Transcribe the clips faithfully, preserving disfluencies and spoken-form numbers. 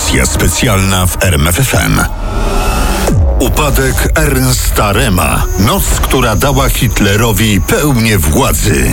Audycja specjalna w R M F F M. Upadek Ernsta Rema. Noc, która dała Hitlerowi pełnię władzy.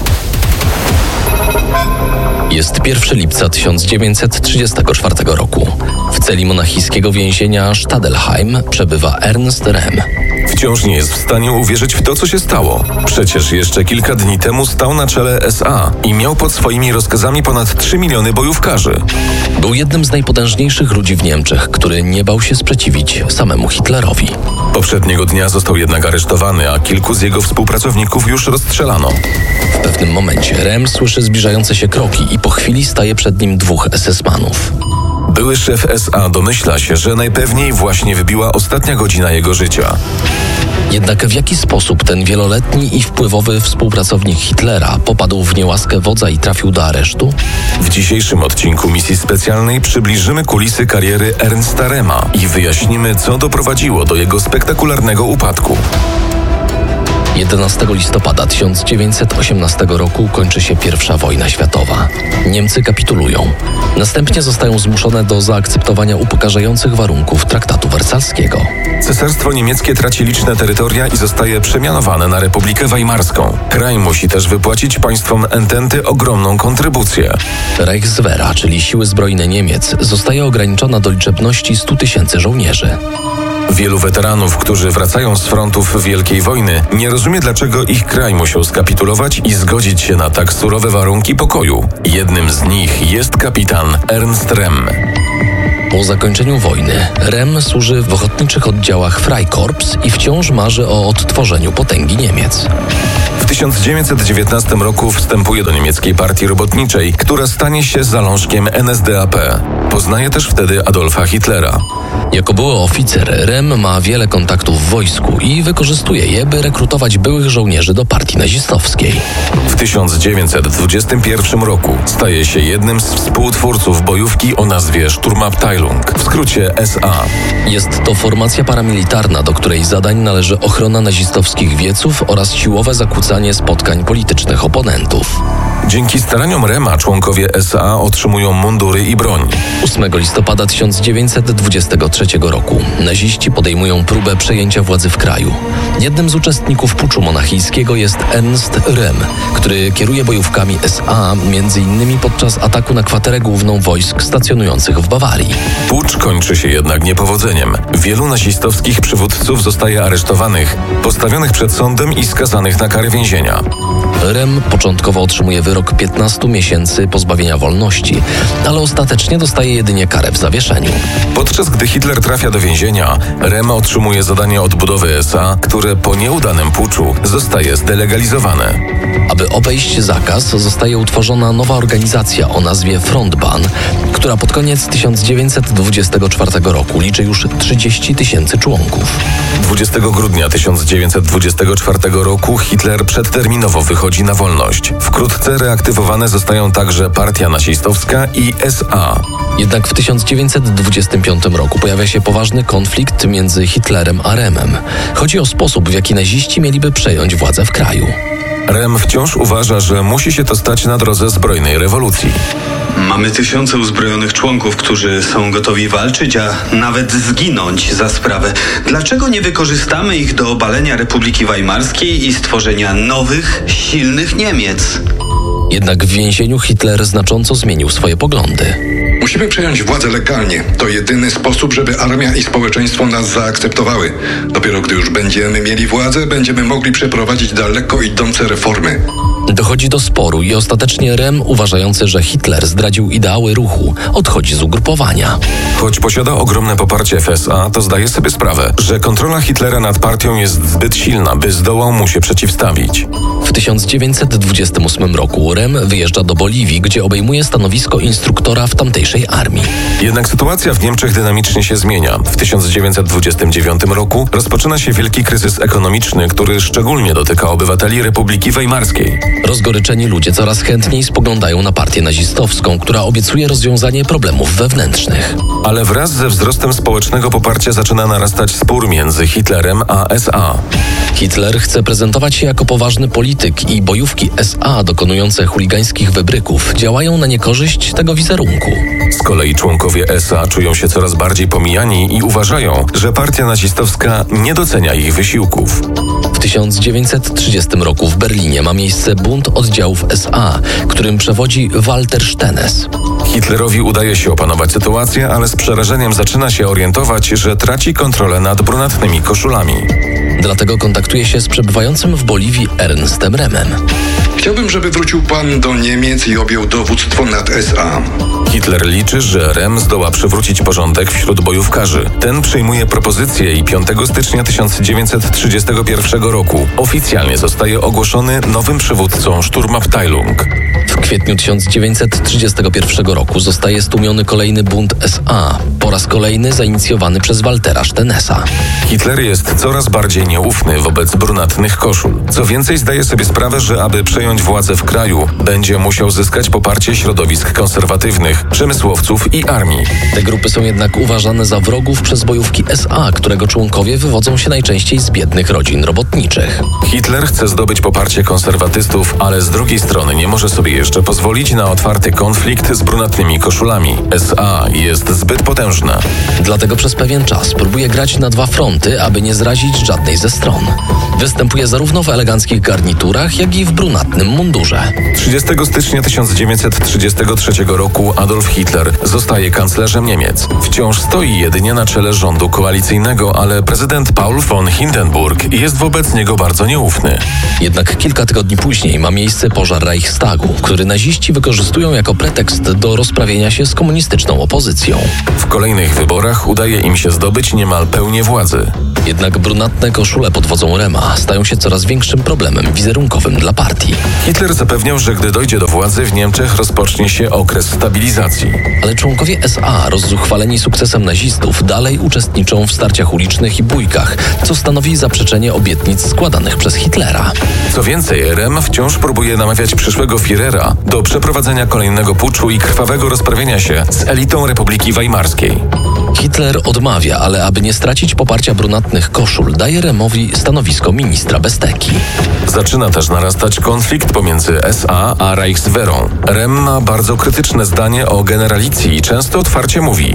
Jest pierwszego lipca tysiąc dziewięćset trzydziestego czwartego roku. W celi monachijskiego więzienia Stadelheim przebywa Ernst Rem. Wciąż nie jest w stanie uwierzyć w to, co się stało. Przecież jeszcze kilka dni temu stał na czele S A i miał pod swoimi rozkazami ponad trzy miliony bojówkarzy. Był jednym z najpotężniejszych ludzi w Niemczech, który nie bał się sprzeciwić samemu Hitlerowi. Poprzedniego dnia został jednak aresztowany, a kilku z jego współpracowników już rozstrzelano. W pewnym momencie Rem słyszy zbliżające się kroki i po chwili staje przed nim dwóch es es manów. Były szef S A domyśla się, że najpewniej właśnie wybiła ostatnia godzina jego życia. Jednak w jaki sposób ten wieloletni i wpływowy współpracownik Hitlera popadł w niełaskę wodza i trafił do aresztu? W dzisiejszym odcinku misji specjalnej przybliżymy kulisy kariery Ernsta Rema i wyjaśnimy, co doprowadziło do jego spektakularnego upadku. jedenastego listopada tysiąc dziewięćset osiemnastego roku kończy się pierwsza wojna światowa. Niemcy kapitulują. Następnie zostają zmuszone do zaakceptowania upokarzających warunków traktatu wersalskiego. Cesarstwo niemieckie traci liczne terytoria i zostaje przemianowane na Republikę Weimarską. Kraj musi też wypłacić państwom Ententy ogromną kontrybucję. Reichswehra, czyli siły zbrojne Niemiec, zostaje ograniczona do liczebności stu tysięcy żołnierzy. Wielu weteranów, którzy wracają z frontów Wielkiej Wojny, nie rozumie, dlaczego ich kraj musiał skapitulować i zgodzić się na tak surowe warunki pokoju. Jednym z nich jest kapitan Ernst Rem. Po zakończeniu wojny Rem służy w ochotniczych oddziałach Freikorps i wciąż marzy o odtworzeniu potęgi Niemiec. W tysiąc dziewięćset dziewiętnastym roku wstępuje do niemieckiej partii robotniczej, która stanie się zalążkiem N S D A P. Poznaje też wtedy Adolfa Hitlera. Jako były oficer, Rem ma wiele kontaktów w wojsku i wykorzystuje je, by rekrutować byłych żołnierzy do partii nazistowskiej. W tysiąc dziewięćset dwudziestym pierwszym roku staje się jednym z współtwórców bojówki o nazwie Sturmabteilung, w skrócie S A. Jest to formacja paramilitarna, do której zadań należy ochrona nazistowskich wieców oraz siłowe zakłócanie spotkań politycznych oponentów. Dzięki staraniom Rema członkowie S A otrzymują mundury i broń. ósmego listopada tysiąc dziewięćset dwudziestego trzeciego roku naziści podejmują próbę przejęcia władzy w kraju. Jednym z uczestników puczu monachijskiego jest Ernst Rem, który kieruje bojówkami S A między innymi podczas ataku na kwaterę główną wojsk stacjonujących w Bawarii. Pucz kończy się jednak niepowodzeniem. Wielu nazistowskich przywódców zostaje aresztowanych, postawionych przed sądem i skazanych na karę więzienia. Rem początkowo otrzymuje wyrok piętnastu miesięcy pozbawienia wolności, ale ostatecznie dostaje jedynie karę w zawieszeniu. Podczas gdy Hitler trafia do więzienia, Rem otrzymuje zadanie odbudowy S A, które po nieudanym puczu zostaje zdelegalizowane. Aby obejść zakaz, zostaje utworzona nowa organizacja o nazwie Frontbahn, która pod koniec tysiąc dziewięćset dwudziestego czwartego roku liczy już trzydzieści tysięcy członków. dwudziestego grudnia tysiąc dziewięćset dwudziestego czwartego roku Hitler przedterminowo wychodzi na wolność. Wkrótce reaktywowane zostają także partia nazistowska i S A. Jednak w tysiąc dziewięćset dwudziestym piątym roku pojawia się poważny konflikt między Hitlerem a Remem. Chodzi o sposób, w jaki naziści mieliby przejąć władzę w kraju. Rem wciąż uważa, że musi się to stać na drodze zbrojnej rewolucji. Mamy tysiące uzbrojonych członków, którzy są gotowi walczyć, a nawet zginąć za sprawę. Dlaczego nie wykorzystamy ich do obalenia Republiki Weimarskiej i stworzenia nowych, silnych Niemiec? Jednak w więzieniu Hitler znacząco zmienił swoje poglądy. Musimy przejąć władzę legalnie. To jedyny sposób, żeby armia i społeczeństwo nas zaakceptowały. Dopiero gdy już będziemy mieli władzę, będziemy mogli przeprowadzić daleko idące reformy. Dochodzi do sporu i ostatecznie Rem, uważający, że Hitler zdradził ideały ruchu, odchodzi z ugrupowania. Choć posiada ogromne poparcie w S A, to zdaje sobie sprawę, że kontrola Hitlera nad partią jest zbyt silna, by zdołał mu się przeciwstawić. W tysiąc dziewięćset dwudziestym ósmym roku Rem wyjeżdża do Boliwii, gdzie obejmuje stanowisko instruktora w tamtejszej armii. Jednak sytuacja w Niemczech dynamicznie się zmienia. W tysiąc dziewięćset dwudziestym dziewiątym roku rozpoczyna się wielki kryzys ekonomiczny, który szczególnie dotyka obywateli Republiki Weimarskiej. Rozgoryczeni ludzie coraz chętniej spoglądają na partię nazistowską, która obiecuje rozwiązanie problemów wewnętrznych. Ale wraz ze wzrostem społecznego poparcia zaczyna narastać spór między Hitlerem a S A. Hitler chce prezentować się jako poważny polityk, polityk i bojówki S A dokonujące chuligańskich wybryków działają na niekorzyść tego wizerunku. Z kolei członkowie S A czują się coraz bardziej pomijani i uważają, że partia nazistowska nie docenia ich wysiłków. W tysiąc dziewięćset trzydziestym roku w Berlinie ma miejsce bunt oddziałów S A, którym przewodzi Walter Stenes. Hitlerowi udaje się opanować sytuację, ale z przerażeniem zaczyna się orientować, że traci kontrolę nad brunatnymi koszulami. Dlatego kontaktuje się z przebywającym w Boliwii Ernstem Remem. Chciałbym, żeby wrócił pan do Niemiec i objął dowództwo nad S A. Hitler liczy, że Rem zdoła przywrócić porządek wśród bojówkarzy. Ten przyjmuje propozycję i piątego stycznia tysiąc dziewięćset trzydziestego pierwszego roku oficjalnie zostaje ogłoszony nowym przywódcą Sturmabteilung. W kwietniu tysiąc dziewięćset trzydziestego pierwszego roku zostaje stłumiony kolejny bunt S A, po raz kolejny zainicjowany przez Waltera Stenesa. Hitler jest coraz bardziej nieufny wobec brunatnych koszul. Co więcej, zdaje sobie sprawę, że aby przejąć władzę w kraju, będzie musiał zyskać poparcie środowisk konserwatywnych, przemysłowców i armii. Te grupy są jednak uważane za wrogów przez bojówki S A, którego członkowie wywodzą się najczęściej z biednych rodzin robotniczych. Hitler chce zdobyć poparcie konserwatystów, ale z drugiej strony nie może sobie jeszcze pozwolić na otwarty konflikt z brunatnymi koszulami. S A jest zbyt potężna. Dlatego przez pewien czas próbuje grać na dwa fronty, aby nie zrazić żadnej ze stron. Występuje zarówno w eleganckich garniturach, jak i w brunatnym mundurze. trzydziestego stycznia tysiąc dziewięćset trzydziestego trzeciego roku Adolf Hitler zostaje kanclerzem Niemiec. Wciąż stoi jedynie na czele rządu koalicyjnego, ale prezydent Paul von Hindenburg jest wobec niego bardzo nieufny. Jednak kilka tygodni później ma miejsce pożar Reichstagu, który naziści wykorzystują jako pretekst do rozprawienia się z komunistyczną opozycją. W kolejnych wyborach udaje im się zdobyć niemal pełnię władzy. Jednak brunatne koszule pod wodzą Rema stają się coraz większym problemem wizerunkowym dla partii. Hitler zapewniał, że gdy dojdzie do władzy w Niemczech rozpocznie się okres stabilizacji. Ale członkowie S A, rozzuchwaleni sukcesem nazistów, dalej uczestniczą w starciach ulicznych i bójkach, co stanowi zaprzeczenie obietnic składanych przez Hitlera. Co więcej, Rem wciąż próbuje namawiać przyszłego Führera do przeprowadzenia kolejnego puczu i krwawego rozprawienia się z elitą Republiki Weimarskiej. Hitler odmawia, ale aby nie stracić poparcia brunatnych koszul, daje Remowi stanowisko ministra Besteki. Zaczyna też narastać konflikt pomiędzy S A a Reichswehrą. Rem ma bardzo krytyczne zdanie o generalicji i często otwarcie mówi: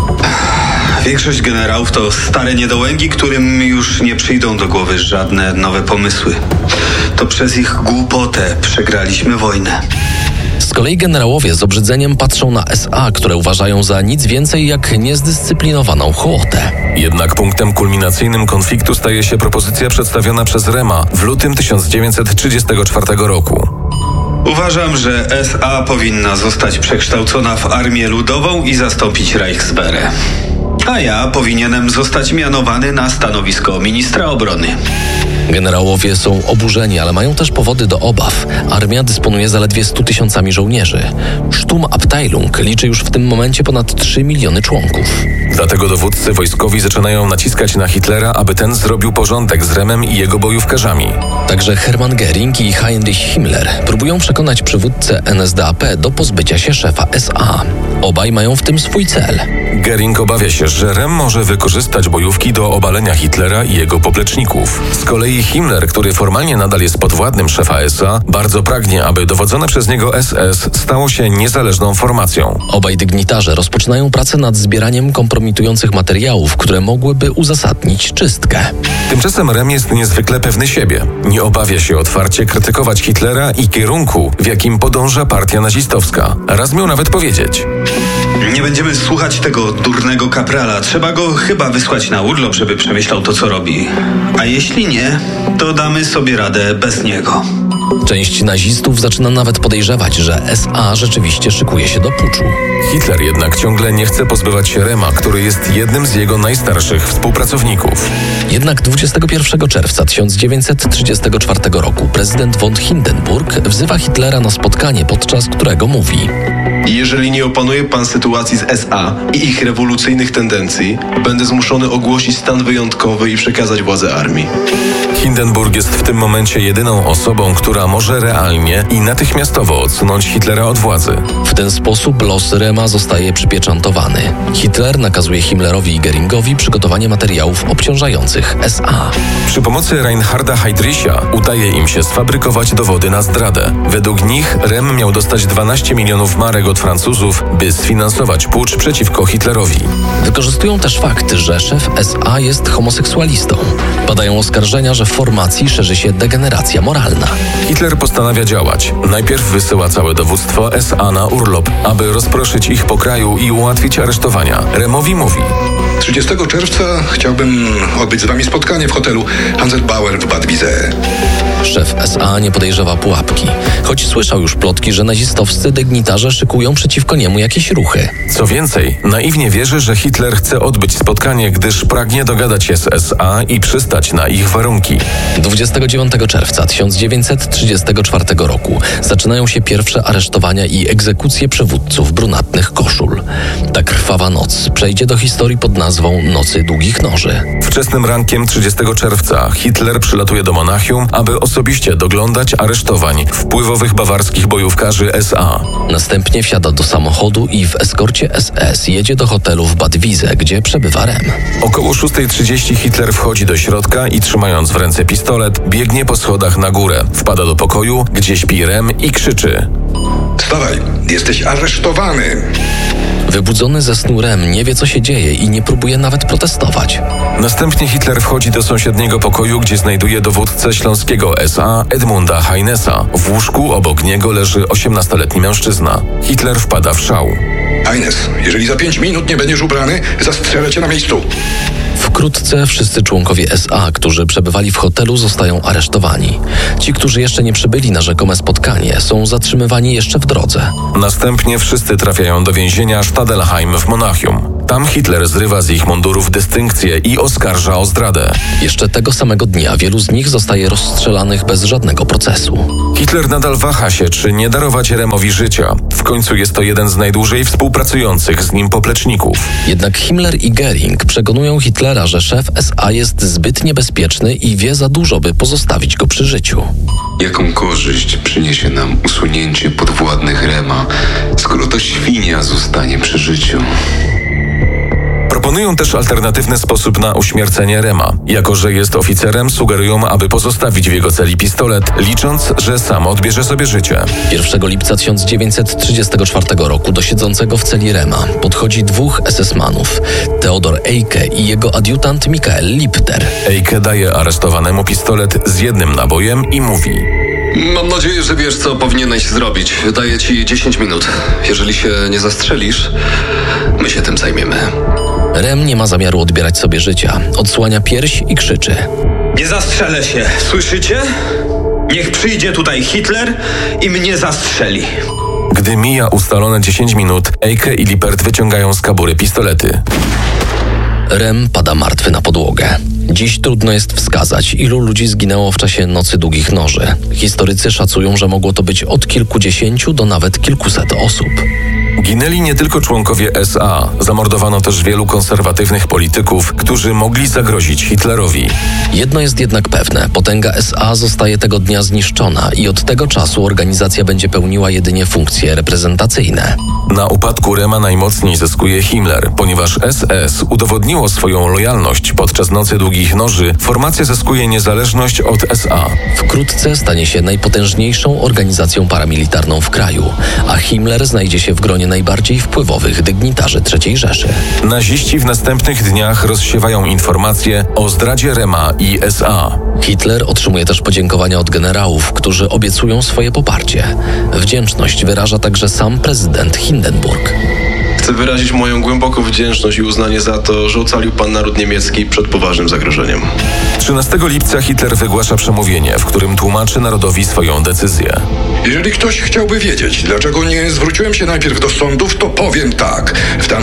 Większość generałów to stare niedołęgi, którym już nie przyjdą do głowy żadne nowe pomysły. To przez ich głupotę przegraliśmy wojnę. Z kolei generałowie z obrzydzeniem patrzą na S A, które uważają za nic więcej jak niezdyscyplinowaną hołotę. Jednak punktem kulminacyjnym konfliktu staje się propozycja przedstawiona przez Rema w lutym tysiąc dziewięćset trzydziestego czwartego roku. Uważam, że S A powinna zostać przekształcona w Armię Ludową i zastąpić Reichswehrę. A ja powinienem zostać mianowany na stanowisko ministra obrony. Generałowie są oburzeni, ale mają też powody do obaw. Armia dysponuje zaledwie stu tysiącami żołnierzy. Sturmabteilung liczy już w tym momencie ponad trzy miliony członków. Dlatego dowódcy wojskowi zaczynają naciskać na Hitlera, aby ten zrobił porządek z Remem i jego bojówkarzami. Także Hermann Göring i Heinrich Himmler próbują przekonać przywódcę N S D A P do pozbycia się szefa S A. Obaj mają w tym swój cel. Göring obawia się, że Rem może wykorzystać bojówki do obalenia Hitlera i jego popleczników. Z kolei Himmler, który formalnie nadal jest podwładnym szefa S A, bardzo pragnie, aby dowodzone przez niego S S stało się niezależną formacją. Obaj dygnitarze rozpoczynają pracę nad zbieraniem kompromitujących materiałów, które mogłyby uzasadnić czystkę. Tymczasem Rem jest niezwykle pewny siebie. Nie obawia się otwarcie krytykować Hitlera i kierunku, w jakim podąża partia nazistowska. Raz miał nawet powiedzieć: Nie będziemy słuchać tego durnego kaprala. Trzeba go chyba wysłać na urlop, żeby przemyślał to, co robi. A jeśli nie, to damy sobie radę bez niego. Część nazistów zaczyna nawet podejrzewać, że S A rzeczywiście szykuje się do puczu. Hitler jednak ciągle nie chce pozbywać się Rema, który jest jednym z jego najstarszych współpracowników. Jednak dwudziestego pierwszego czerwca tysiąc dziewięćset trzydziestego czwartego roku prezydent von Hindenburg wzywa Hitlera na spotkanie, podczas którego mówi: I jeżeli nie opanuje pan sytuacji z S A i ich rewolucyjnych tendencji, będę zmuszony ogłosić stan wyjątkowy i przekazać władzę armii. Hindenburg jest w tym momencie jedyną osobą, która może realnie i natychmiastowo odsunąć Hitlera od władzy. W ten sposób los Rema zostaje przypieczętowany. Hitler nakazuje Himmlerowi i Geringowi przygotowanie materiałów obciążających S A. Przy pomocy Reinharda Heydricha udaje im się sfabrykować dowody na zdradę. Według nich Rem miał dostać dwanaście milionów marek od Francuzów, by sfinansować pucz przeciwko Hitlerowi. Wykorzystują też fakt, że szef S A jest homoseksualistą. Padają oskarżenia, że w formacji szerzy się degeneracja moralna. Hitler postanawia działać. Najpierw wysyła całe dowództwo S A na urlop, aby rozproszyć ich po kraju i ułatwić aresztowania. Remowi mówi: trzydziestego czerwca chciałbym odbyć z wami spotkanie w hotelu Hanselbauer w Bad Wiese. Szef S A nie podejrzewa pułapki, choć słyszał już plotki, że nazistowscy dygnitarze szykują przeciwko niemu jakieś ruchy. Co więcej, naiwnie wierzy, że Hitler chce odbyć spotkanie, gdyż pragnie dogadać się z S A i przystać na ich warunki. dwudziestego dziewiątego czerwca tysiąc dziewięćset trzydziestego czwartego roku zaczynają się pierwsze aresztowania i egzekucje przywódców brunatnych koszul. Ta krwawa noc przejdzie do historii pod nazwą Nocy Długich Noży. Wczesnym rankiem trzydziestego czerwca Hitler przylatuje do Monachium, aby osobiście doglądać aresztowań wpływowych bawarskich bojówkarzy S A. Następnie wsiada do samochodu i w eskorcie S S jedzie do hotelu w Bad Wiese, gdzie przebywa Rem. Około szósta trzydzieści Hitler wchodzi do środka i trzymając w ręce pistolet, biegnie po schodach na górę. Wpada do pokoju, gdzie śpi Rem i krzyczy: Wstawaj, jesteś aresztowany. Wybudzony ze snu Rem nie wie, co się dzieje i nie próbuje nawet protestować. Następnie Hitler wchodzi do sąsiedniego pokoju, gdzie znajduje dowódcę śląskiego S A Edmunda Heinesa. W łóżku obok niego leży osiemnastoletni mężczyzna. Hitler wpada w szał. Heines, jeżeli za pięć minut nie będziesz ubrany, zastrzelę cię na miejscu. Wkrótce wszyscy członkowie S A, którzy przebywali w hotelu, zostają aresztowani. Ci, którzy jeszcze nie przybyli na rzekome spotkanie, są zatrzymywani jeszcze w drodze. Następnie wszyscy trafiają do więzienia Stadelheim w Monachium. Tam Hitler zrywa z ich mundurów dystynkcje i oskarża o zdradę. Jeszcze tego samego dnia wielu z nich zostaje rozstrzelanych bez żadnego procesu. Hitler nadal waha się, czy nie darować Remowi życia. W końcu jest to jeden z najdłużej współpracujących z nim popleczników. Jednak Himmler i Göring przekonują Hitlera, że szef S A jest zbyt niebezpieczny i wie za dużo, by pozostawić go przy życiu. Jaką korzyść przyniesie nam usunięcie podwładnych Rema, skoro to świnia zostanie przy życiu? Proponują też alternatywny sposób na uśmiercenie Rema. Jako że jest oficerem, sugerują, aby pozostawić w jego celi pistolet, licząc, że sam odbierze sobie życie. pierwszego lipca tysiąc dziewięćset trzydziestego czwartego roku do siedzącego w celi Rema podchodzi dwóch S S-manów, Theodor Eicke i jego adiutant Michael Lipter. Eicke daje aresztowanemu pistolet z jednym nabojem i mówi: Mam nadzieję, że wiesz, co powinieneś zrobić. Daję ci dziesięć minut. Jeżeli się nie zastrzelisz, my się tym zajmiemy. Rem nie ma zamiaru odbierać sobie życia. Odsłania pierś i krzyczy: Nie zastrzelę się, słyszycie? Niech przyjdzie tutaj Hitler i mnie zastrzeli. Gdy mija ustalone dziesięć minut, Eicke i Lippert wyciągają z kabury pistolety. Rem pada martwy na podłogę. Dziś trudno jest wskazać, ilu ludzi zginęło w czasie Nocy Długich Noży. Historycy szacują, że mogło to być od kilkudziesięciu do nawet kilkuset osób. Ginęli nie tylko członkowie S A, zamordowano też wielu konserwatywnych polityków, którzy mogli zagrozić Hitlerowi. Jedno jest jednak pewne, potęga S A zostaje tego dnia zniszczona i od tego czasu organizacja będzie pełniła jedynie funkcje reprezentacyjne. Na upadku Rema najmocniej zyskuje Himmler, ponieważ S S udowodniło swoją lojalność podczas Nocy Długich Noży, formacja zyskuje niezależność od S A. Wkrótce stanie się najpotężniejszą organizacją paramilitarną w kraju, a Himmler znajdzie się w gronie najbardziej wpływowych dygnitarzy trzeciej Rzeszy. Naziści w następnych dniach rozsiewają informacje o zdradzie Rema i S A. Hitler otrzymuje też podziękowania od generałów, którzy obiecują swoje poparcie. Wdzięczność wyraża także sam prezydent Hindenburg. Chcę wyrazić moją głęboką wdzięczność i uznanie za to, że ocalił pan naród niemiecki przed poważnym zagrożeniem. trzynastego lipca Hitler wygłasza przemówienie, w którym tłumaczy narodowi swoją decyzję. Jeżeli ktoś chciałby wiedzieć, dlaczego nie zwróciłem się najpierw do sądów, to powiem tak. W tamtym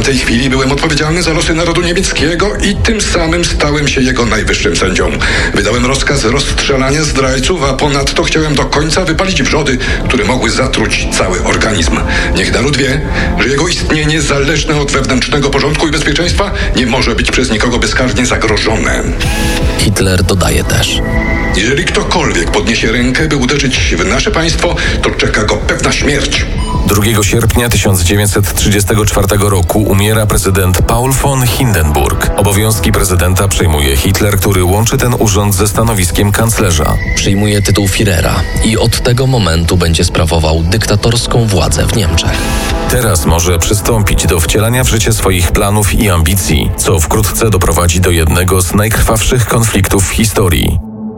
tamtej chwili byłem odpowiedzialny za losy narodu niemieckiego i tym samym stałem się jego najwyższym sędzią. Wydałem rozkaz rozstrzelania zdrajców, a ponadto chciałem do końca wypalić wrzody, które mogły zatruć cały organizm. Niech naród wie, że jego istnienie zależne od wewnętrznego porządku i bezpieczeństwa nie może być przez nikogo bezkarnie zagrożone. Hitler dodaje też: Jeżeli ktokolwiek podniesie rękę, by uderzyć w nasze państwo, to czeka go pewna śmierć. drugiego sierpnia tysiąc dziewięćset trzydziestego czwartego roku umiera prezydent Paul von Hindenburg. Obowiązki prezydenta przejmuje Hitler, który łączy ten urząd ze stanowiskiem kanclerza. Przyjmuje tytuł Führera i od tego momentu będzie sprawował dyktatorską władzę w Niemczech. Teraz może przystąpić do wcielania w życie swoich planów i ambicji, co wkrótce doprowadzi do jednego z najkrwawszych konfliktów w historii.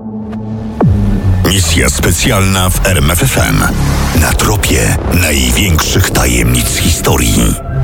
Misja specjalna w R M F F M. Na tropie największych tajemnic historii.